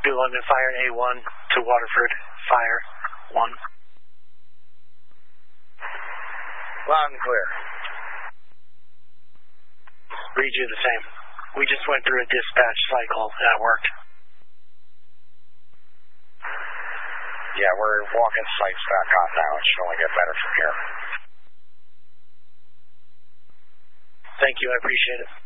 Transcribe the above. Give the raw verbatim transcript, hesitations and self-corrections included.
New London Fire A one to Waterford Fire one. Loud and clear. Read you the same. We just went through a dispatch cycle that worked. Yeah, we're walking sites back on now. It should only get better from here. Thank you. I appreciate it.